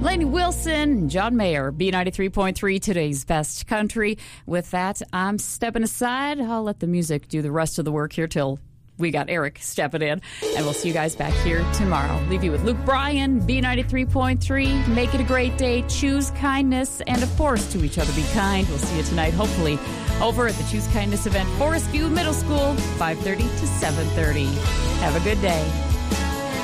Lainey Wilson, John Mayer, B93.3, today's best country. With that, I'm stepping aside. I'll let the music do the rest of the work here till we got Eric stepping in. And we'll see you guys back here tomorrow. Leave you with Luke Bryan, B93.3. Make it a great day. Choose kindness. And, of course, to each other, be kind. We'll see you tonight, hopefully, over at the Choose Kindness event, Forest View Middle School, 5:30 to 7:30. Have a good day.